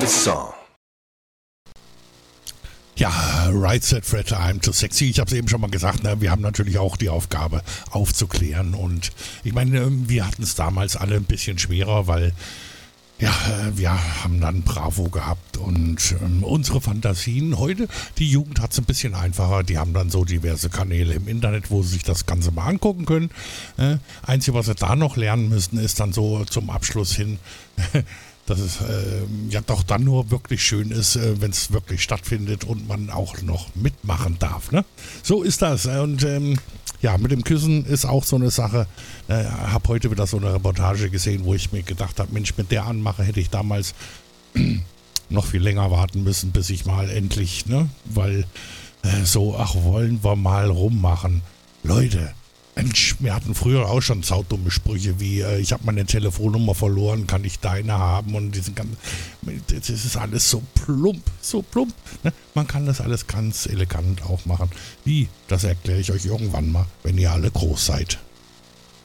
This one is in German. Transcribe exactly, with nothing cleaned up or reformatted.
this song. Ja, Right Said Fred, I'm Too Sexy. Ich habe es eben schon mal gesagt, ne? Wir haben natürlich auch die Aufgabe aufzuklären. Und ich meine, wir hatten es damals alle ein bisschen schwerer, weil ja, wir haben dann Bravo gehabt und ähm, unsere Fantasien. Heute, die Jugend hat es ein bisschen einfacher. Die haben dann so diverse Kanäle im Internet, wo sie sich das Ganze mal angucken können. Äh, Einzige, was sie da noch lernen müssen, ist dann so zum Abschluss hin, dass es äh, ja doch dann nur wirklich schön ist, äh, wenn es wirklich stattfindet und man auch noch mitmachen darf. Ne? So ist das. Und ähm, ja, mit dem Küssen ist auch so eine Sache. Ich äh, habe heute wieder so eine Reportage gesehen, wo ich mir gedacht habe, Mensch, mit der Anmache hätte ich damals noch viel länger warten müssen, bis ich mal endlich, ne, weil äh, so, ach, wollen wir mal rummachen. Leute, Mensch, wir hatten früher auch schon saudumme Sprüche wie, äh, ich habe meine Telefonnummer verloren, kann ich deine haben und diesen ganzen, das ist alles so plump, so plump. Ne? Man kann das alles ganz elegant auch machen. Wie, das erkläre ich euch irgendwann mal, wenn ihr alle groß seid.